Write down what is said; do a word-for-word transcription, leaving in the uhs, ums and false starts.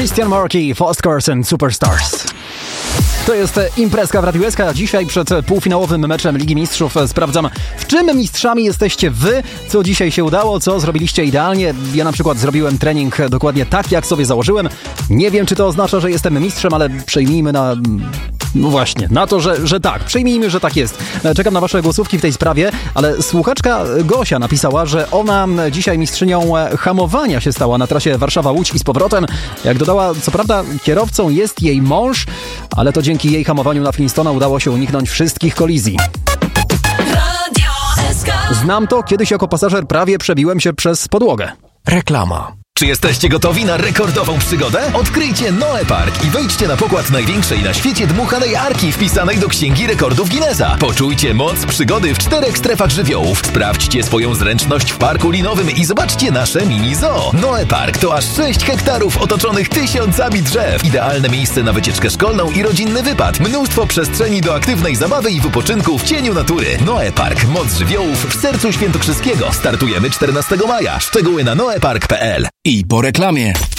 Christian Markey, Fast Cars and Superstars. To jest imprezka w Radiu S K. Dzisiaj przed półfinałowym meczem Ligi Mistrzów sprawdzam, w czym mistrzami jesteście wy, co dzisiaj się udało, co zrobiliście idealnie. Ja na przykład zrobiłem trening dokładnie tak, jak sobie założyłem. Nie wiem, czy to oznacza, że jestem mistrzem, ale przyjmijmy na... No właśnie, na to, że, że tak. Przyjmijmy, że tak jest. Czekam na wasze głosówki w tej sprawie, ale słuchaczka Gosia napisała, że ona dzisiaj mistrzynią hamowania się stała na trasie Warszawa-Łódź i z powrotem. Jak dodała, co prawda kierowcą jest jej mąż, ale to dzięki jej hamowaniu na Flintstona udało się uniknąć wszystkich kolizji. Znam to, kiedyś jako pasażer prawie przebiłem się przez podłogę. Reklama. Czy jesteście gotowi na rekordową przygodę? Odkryjcie Noe Park i wejdźcie na pokład największej na świecie dmuchanej arki wpisanej do Księgi Rekordów Guinnessa. Poczujcie moc przygody w czterech strefach żywiołów. Sprawdźcie swoją zręczność w parku linowym i zobaczcie nasze mini zoo. Noe Park to aż sześć hektarów otoczonych tysiącami drzew. Idealne miejsce na wycieczkę szkolną i rodzinny wypad. Mnóstwo przestrzeni do aktywnej zabawy i wypoczynku w cieniu natury. Noe Park. Moc żywiołów w sercu świętokrzyskiego. Startujemy czternastego maja. Szczegóły na noepark kropka p l. I po reklamie.